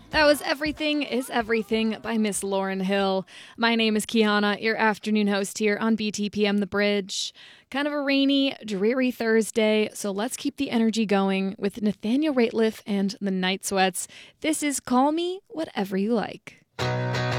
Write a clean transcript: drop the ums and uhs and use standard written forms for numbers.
That was Everything is Everything by Miss Lauryn Hill. My name is Kiana, your afternoon host here on BTPM The Bridge. Kind of a rainy, dreary Thursday, so let's keep the energy going with Nathaniel Rateliff and the Night Sweats. This is Call Me Whatever You Like.